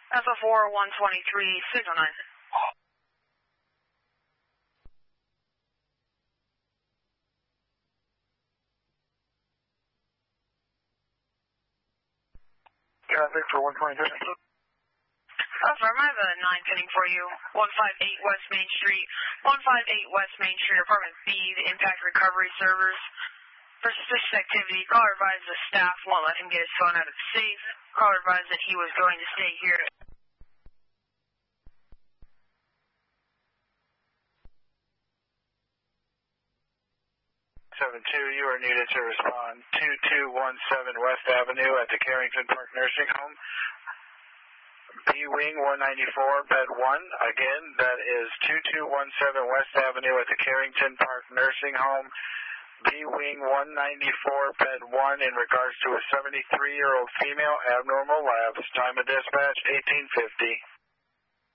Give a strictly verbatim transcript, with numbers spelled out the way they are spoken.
F F four one twenty-three, signal nine. Traffic for one twenty-three. Affirm, I have a nine pinning for you. one five eight West Main Street. one five eight West Main Street, Apartment B, the impact recovery servers. For suspicious activity, caller advised the staff won't let him get his phone out of the safe. Caller advised that he was going to stay here. seven two, you are needed to respond. two two one seven West Avenue at the Carrington Park Nursing Home. B-Wing one ninety-four, bed one. Again, that is two two one seven West Avenue at the Carrington Park Nursing Home. B-Wing one ninety-four, bed one, in regards to a seventy-three-year-old female, abnormal labs. Time of dispatch, eighteen fifty.